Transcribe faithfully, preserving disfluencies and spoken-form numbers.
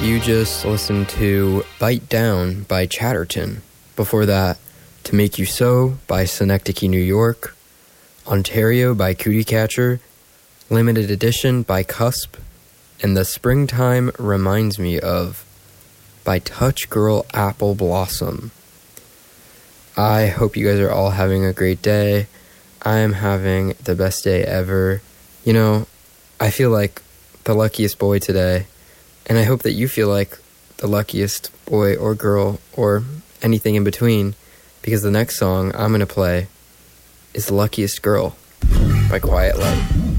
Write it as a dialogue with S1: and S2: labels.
S1: You just listened to Bite Down by Chatterton. Before that, To Make You So by Synecdoche, New York. Ontario by Cootie Catcher. Limited Edition by Cusp. And The Springtime Reminds Me Of by Touch Girl Apple Blossom. I hope you guys are all having a great day. I am having the best day ever. You know, I feel like the luckiest boy today. And I hope that you feel like the luckiest boy or girl or anything in between, because the next song I'm going to play is The Luckiest Girl by Quiet Light.